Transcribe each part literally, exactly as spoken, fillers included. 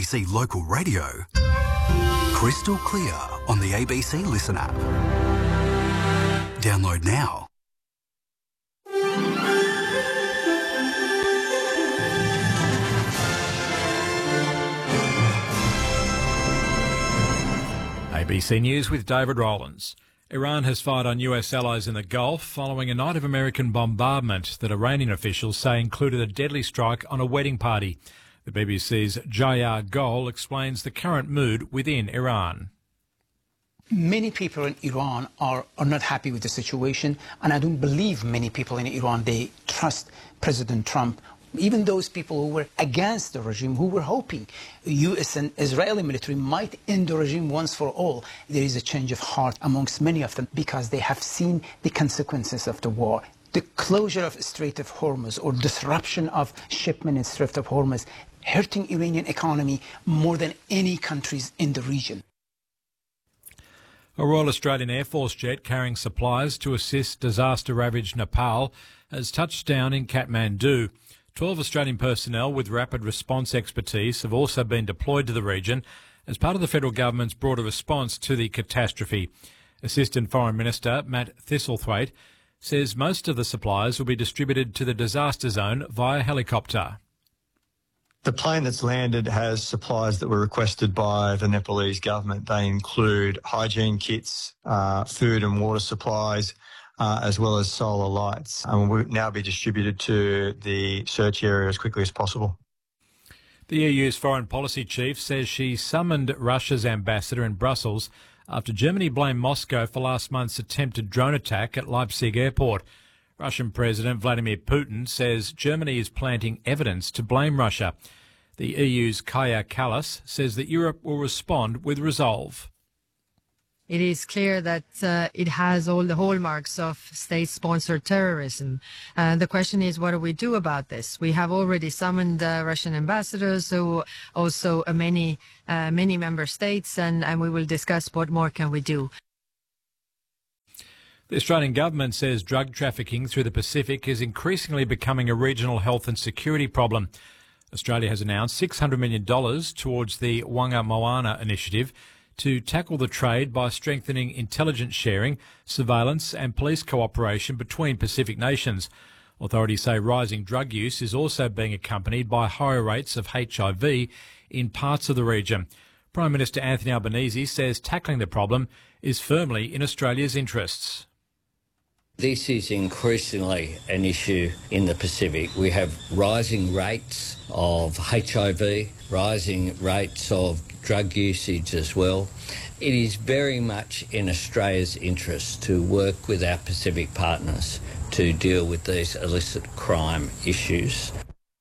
C Local Radio, crystal clear on the A B C Listen app. Download now. A B C News with David Rowlands. Iran has fired on U S allies in the Gulf following a night of American bombardment that Iranian officials say included a deadly strike on a wedding party. The B B C's Jayar Gol explains the current mood within Iran. Many people in Iran are, are not happy with the situation, and I don't believe many people in Iran, they trust President Trump. Even those people who were against the regime, who were hoping U S and Israeli military might end the regime once for all, there is a change of heart amongst many of them because they have seen the consequences of the war. The closure of Strait of Hormuz or disruption of shipment in Strait of Hormuz hurting Iranian economy more than any countries in the region. A Royal Australian Air Force jet carrying supplies to assist disaster-ravaged Nepal has touched down in Kathmandu. Twelve Australian personnel with rapid response expertise have also been deployed to the region as part of the federal government's broader response to the catastrophe. Assistant Foreign Minister Matt Thistlethwaite says most of the supplies will be distributed to the disaster zone via helicopter. The plane that's landed has supplies that were requested by the Nepalese government. They include hygiene kits, uh, food and water supplies, Uh, as well as solar lights, and will now be distributed to the search area as quickly as possible. The E U's foreign policy chief says she summoned Russia's ambassador in Brussels after Germany blamed Moscow for last month's attempted drone attack at Leipzig airport. Russian President Vladimir Putin says Germany is planting evidence to blame Russia. The E U's Kaja Kallas says that Europe will respond with resolve. It is clear that uh, it has all the hallmarks of state-sponsored terrorism. Uh, the question is, what do we do about this? We have already summoned uh, Russian ambassadors, so also uh, many, uh, many member states, and, and we will discuss what more can we do. The Australian government says drug trafficking through the Pacific is increasingly becoming a regional health and security problem. Australia has announced six hundred million dollars towards the Wanga Moana initiative to tackle the trade by strengthening intelligence sharing, surveillance and police cooperation between Pacific nations. Authorities say rising drug use is also being accompanied by higher rates of H I V in parts of the region. Prime Minister Anthony Albanese says tackling the problem is firmly in Australia's interests. This is increasingly an issue in the Pacific. We have rising rates of H I V, rising rates of drug usage as well. It is very much in Australia's interest to work with our Pacific partners to deal with these illicit crime issues.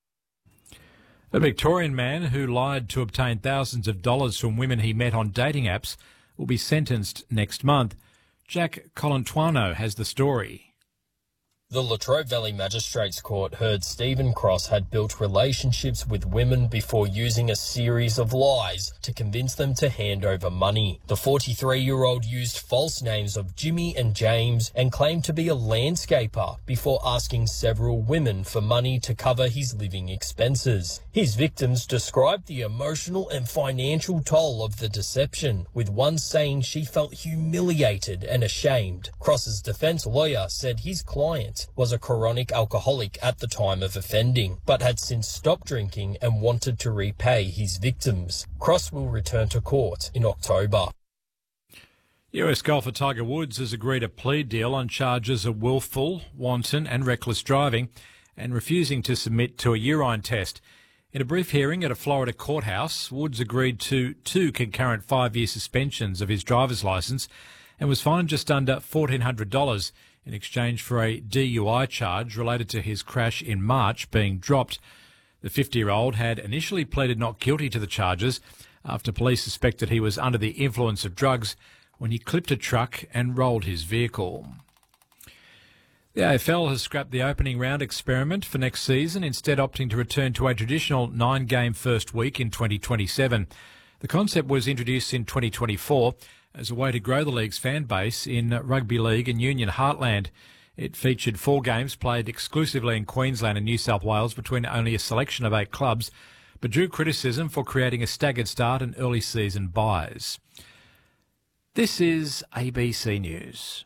A Victorian man who lied to obtain thousands of dollars from women he met on dating apps will be sentenced next month. Jack Colantuano has the story. The Latrobe Valley Magistrates Court heard Stephen Cross had built relationships with women before using a series of lies to convince them to hand over money. The forty-three-year-old used false names of Jimmy and James and claimed to be a landscaper before asking several women for money to cover his living expenses. His victims described the emotional and financial toll of the deception, with one saying she felt humiliated and ashamed. Cross's defence lawyer said his client was a chronic alcoholic at the time of offending, but had since stopped drinking and wanted to repay his victims. Cross will return to court in October. U S golfer Tiger Woods has agreed a plea deal on charges of willful, wanton and reckless driving and refusing to submit to a urine test. In a brief hearing at a Florida courthouse, Woods agreed to two concurrent five-year suspensions of his driver's licence and was fined just under fourteen hundred dollars in exchange for a D U I charge related to his crash in March being dropped. The fifty-year-old had initially pleaded not guilty to the charges after police suspected he was under the influence of drugs when he clipped a truck and rolled his vehicle. The A F L has scrapped the opening round experiment for next season, instead opting to return to a traditional nine-game first week in twenty twenty-seven. The concept was introduced in twenty twenty-four as a way to grow the league's fan base in rugby league and union heartland. It featured four games played exclusively in Queensland and New South Wales between only a selection of eight clubs, but drew criticism for creating a staggered start and early season buys. This is A B C News.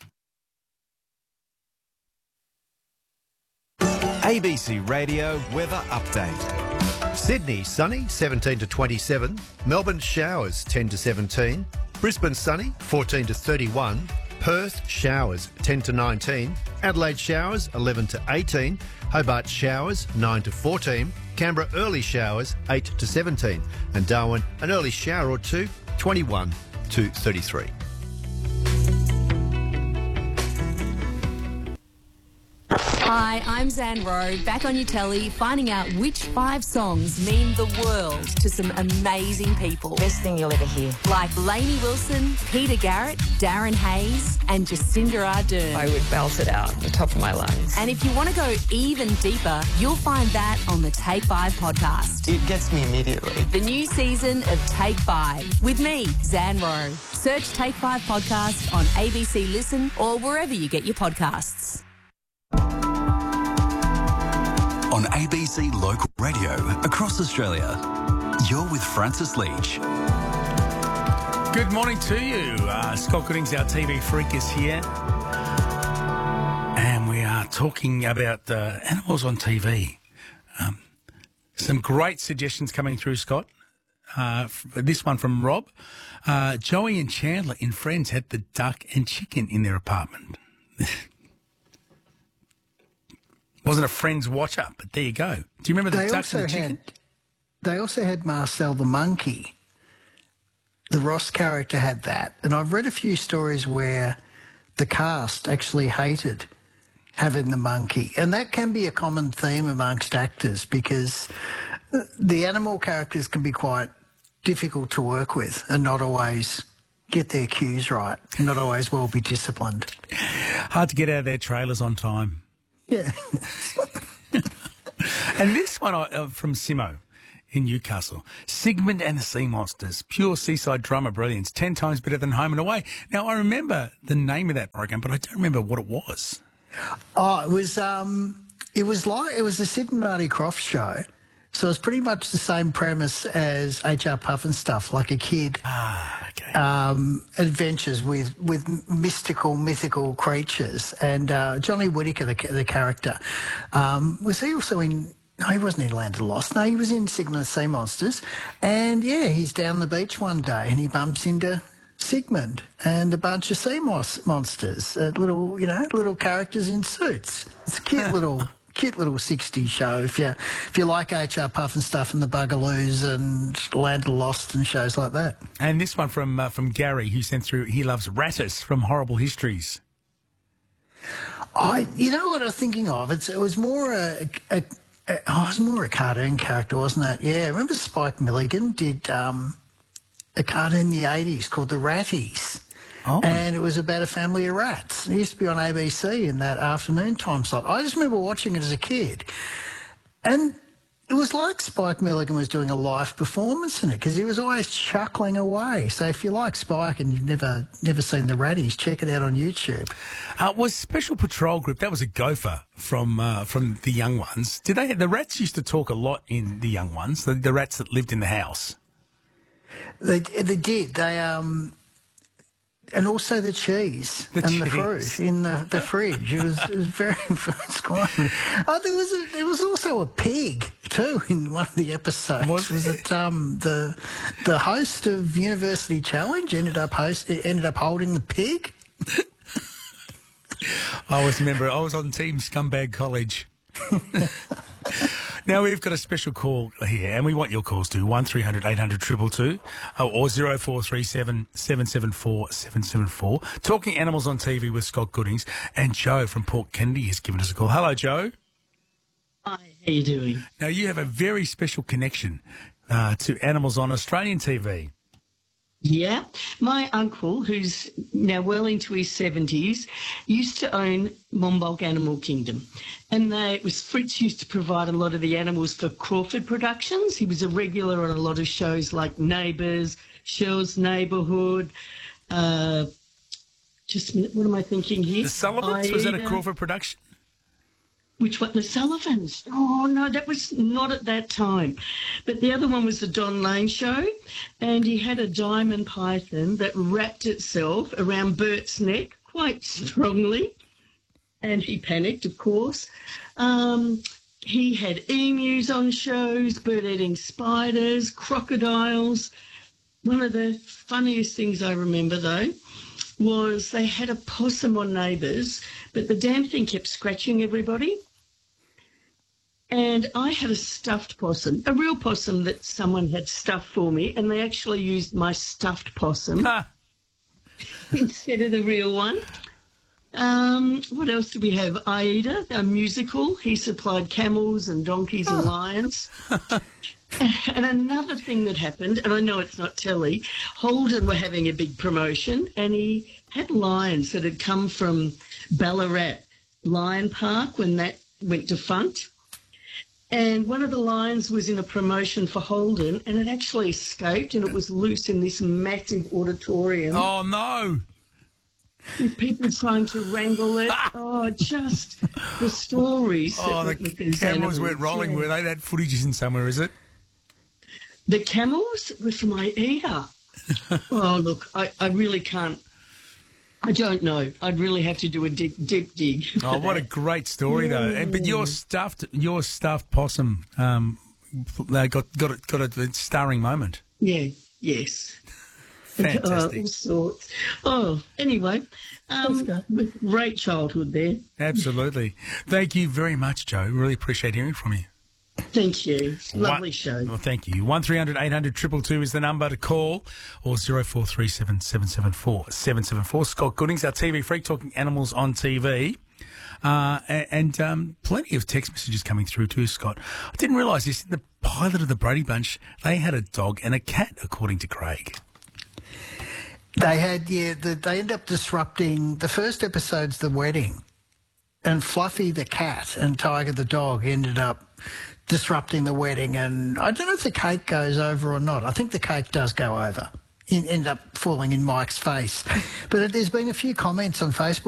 A B C Radio Weather Update. Sydney sunny seventeen to twenty-seven, Melbourne showers ten to seventeen, Brisbane sunny fourteen to thirty-one, Perth showers ten to nineteen, Adelaide showers eleven to eighteen, Hobart showers nine to fourteen, Canberra early showers eight to seventeen, and Darwin an early shower or two twenty-one to thirty-three. Hi, I'm Zan Rowe, back on your telly, finding out which five songs mean the world to some amazing people. Best thing you'll ever hear. Like Lainey Wilson, Peter Garrett, Darren Hayes, and Jacinda Ardern. I would belt it out at the top of my lungs. And if you want to go even deeper, you'll find that on the Take Five podcast. It gets me immediately. The new season of Take Five with me, Zan Rowe. Search Take Five podcast on A B C Listen or wherever you get your podcasts. On A B C Local Radio across Australia, you're with Francis Leach. Good morning to you. Uh, Scott Goodings, our T V freak, is here. And we are talking about uh, animals on T V. Um, some great suggestions coming through, Scott. Uh, f- this one from Rob. Uh, Joey and Chandler in Friends had the duck and chicken in their apartment. Wasn't a Friends watcher, but there you go. Do you remember the they duck also and the chicken? Had, they also had Marcel the monkey. The Ross character had that. And I've read a few stories where the cast actually hated having the monkey. And that can be a common theme amongst actors because the animal characters can be quite difficult to work with and not always get their cues right, not always well be disciplined. Hard to get out of their trailers on time. Yeah. And this one uh, from Simo in Newcastle. Sigmund and the Sea Monsters. Pure seaside drama brilliance. Ten times better than Home and Away. Now, I remember the name of that program, but I don't remember what it was. Oh, it was, um, it was like, it was the Sid and Marty Crofts show. So it's pretty much the same premise as H R Puff and stuff, like a kid. Ah, okay. Um, adventures with, with mystical, mythical creatures. And uh, Johnny Whittaker, the, the character, um, was he also in... No, he wasn't in Land of the Lost. No, he was in Sigmund and the Sea Monsters. And, yeah, he's down the beach one day and he bumps into Sigmund and a bunch of sea mos- monsters, uh, little, you know, little characters in suits. It's a cute little... Cute little sixties show if you if you like H R Puff and stuff and the Bugaloos and Land of the Lost and shows like that. And this one from uh, from Gary, who sent through, he loves Rattus from Horrible Histories. I, you know what I was thinking of? It's it was more a, a, a oh, it was more a cartoon character, wasn't it? Yeah, remember Spike Milligan did um, a cartoon in the eighties called The Ratties. Oh. And it was about a family of rats. It used to be on A B C in that afternoon time slot. I just remember watching it as a kid. And it was like Spike Milligan was doing a live performance in it because he was always chuckling away. So if you like Spike and you've never never seen The Ratties, check it out on YouTube. Uh, was Special Patrol Group, that was a gopher from uh, from the young ones. Did they? The rats used to talk a lot in the young ones, the, the rats that lived in the house. They, they did. They... um. And also the cheese the and cheese. the fruit in the, the fridge. It was, it was very, it's quite. Oh, there was a, there was also a pig too in one of the episodes. Was, was it um, the the host of University Challenge ended up host ended up holding the pig? I always remember I was on Team Scumbag College. Now we've got a special call here, and we want your calls to one three hundred eight hundred two two two or zero four three seven seven seven four seven seven four. Talking Animals on T V with Scott Goodings, and Joe from Port Kennedy has given us a call. Hello, Joe. Hi, how you doing? Now you have a very special connection uh, to animals on Australian T V. Yeah. My uncle, who's now well into his seventies, used to own Monbulk Animal Kingdom. And they, it was Fritz used to provide a lot of the animals for Crawford Productions. He was a regular on a lot of shows like Neighbours, Shell's Neighbourhood. Uh, just a minute, what am I thinking here? The Sullivans? Was that a Crawford production? Which one? The Sullivans. Oh, no, that was not at that time. But the other one was the Don Lane Show, and he had a diamond python that wrapped itself around Bert's neck quite strongly, and he panicked, of course. Um, he had emus on shows, bird-eating spiders, crocodiles. One of the funniest things I remember, though, was they had a possum on Neighbours, but the damn thing kept scratching everybody. And I had a stuffed possum, a real possum that someone had stuffed for me, and they actually used my stuffed possum instead of the real one. Um, what else do we have? Aida, a musical. He supplied camels and donkeys and lions. And another thing that happened, and I know it's not telly, Holden were having a big promotion, and he had lions that had come from Ballarat Lion Park when that went defunct. And one of the lions was in a promotion for Holden, and it actually escaped, and it was loose in this massive auditorium. Oh, no. With people trying to wrangle it. Oh, just the stories. Oh, the cameras went rolling. Yeah. Were they? That footage isn't somewhere, is it? The camels were from Aida. Oh, look, I, I really can't. I don't know. I'd really have to do a deep, deep dig. Oh, what a great story, though! And, but your stuffed, your stuffed possum, um, they got got a, got a starring moment. Yeah. Yes. Fantastic. Oh, all sorts. Oh, anyway, um, great childhood there. Absolutely. Thank you very much, Joe. Really appreciate hearing from you. Thank you. Lovely One, show. Well, thank you. one three hundred eight hundred two two two is the number to call, or zero four three seven seven seven four seven seven four. Scott Goodings, our T V freak, talking animals on T V. Uh, and and um, plenty of text messages coming through too, Scott. I didn't realise this. The pilot of the Brady Bunch, they had a dog and a cat, according to Craig. They had, yeah, the, they ended up disrupting, the first episode's the wedding, and Fluffy the cat and Tiger the dog ended up disrupting the wedding, and I don't know if the cake goes over or not. I think the cake does go over, in, end up falling in Mike's face. But there's been a few comments on Facebook